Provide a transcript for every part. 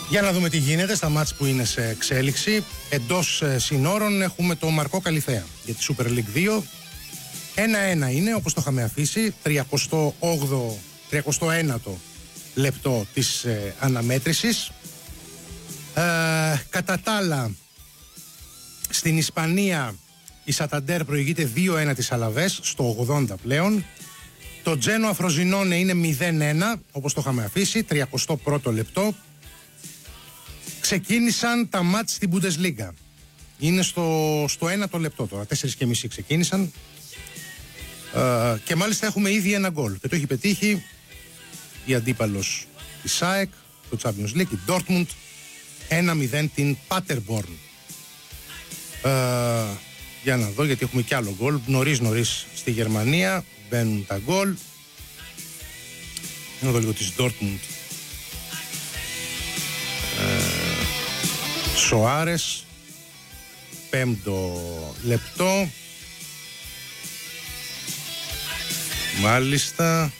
Για να δούμε τι γίνεται στα μάτς που είναι σε εξέλιξη. Εντός συνόρων έχουμε το Μαρκό Καλιθέα για τη Super League 2. 1-1 είναι, όπως το είχαμε αφήσει, 31ο λεπτό της αναμέτρησης. Κατά τα άλλα, στην Ισπανία η Σαταντέρ προηγείται 2-1 της Αλαβές στο 80 πλέον. Το Τζένοα Φροζινόνε είναι 0-1, όπως το είχαμε αφήσει, 31ο λεπτό. Ξεκίνησαν τα μάτς στην Bundesliga. Είναι στο 1ο λεπτό τώρα, 4,5 ξεκίνησαν. Και μάλιστα έχουμε ήδη ένα γκολ. Και το έχει πετύχει η αντίπαλος της ΣΑΕΚ, το Champions League, η Dortmund, 1-0 την Paderborn. Για να δω, γιατί έχουμε κι άλλο γκολ. Νωρίς στη Γερμανία μπαίνουν τα γκολ. Να δω λίγο της Dortmund. Σοάρες, 5ο λεπτό. Μάλιστα.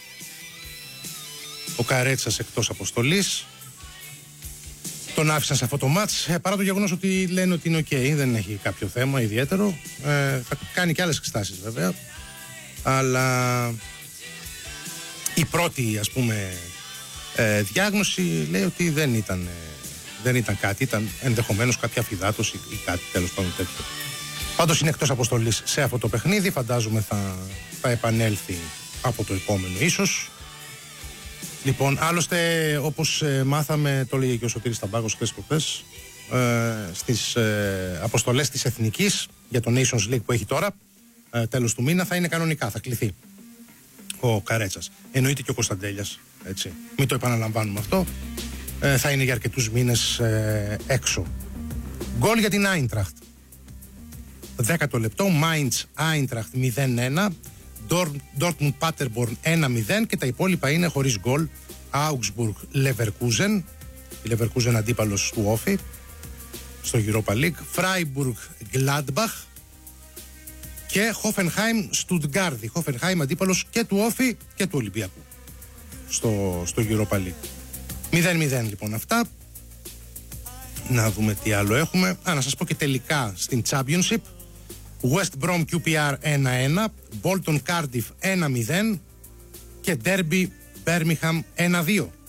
Ο Καρέτσας εκτός αποστολής. Τον άφησαν σε αυτό το μάτς, παρά το γεγονός ότι λένε ότι είναι ok, δεν έχει κάποιο θέμα ιδιαίτερο. Θα κάνει και άλλες εξετάσεις βέβαια. Αλλά η πρώτη, ας πούμε, διάγνωση λέει ότι δεν ήταν κάτι, ήταν ενδεχομένως κάποια φυδάτωση ή κάτι τέλος πάντων τέτοιο. Πάντως είναι εκτός αποστολής σε αυτό το παιχνίδι, φαντάζομαι θα επανέλθει από το επόμενο ίσως. Λοιπόν, άλλωστε όπως μάθαμε, το λέγε και ο Σωτήρης Ταμπάκος χθες προχθές, στις αποστολές της Εθνικής για το Nations League που έχει τώρα, τέλος του μήνα θα είναι κανονικά, θα κληθεί ο Καρέτσας. Εννοείται και ο Κωνσταντέλιας, έτσι. Μην το επαναλαμβάνουμε αυτό. Θα είναι για αρκετούς μήνες έξω. Γκολ για την Άιντραχτ. 10ο λεπτό, Mainz Άιντραχτ 0-1, Dortmund Paderborn 1-0 και τα υπόλοιπα είναι χωρίς γκολ. Augsburg Leverkusen, η Leverkusen αντίπαλος του Όφη στο Europa League, Freiburg Gladbach και Hoffenheim Stuttgart. Hoffenheim αντίπαλος και του Όφη και του Ολυμπιακού στο Europa League. 0-0 λοιπόν αυτά. Να δούμε τι άλλο έχουμε. Να σας πω και τελικά στην Championship. West Brom QPR 1-1, Bolton Cardiff 1-0 και Derby Birmingham 1-2.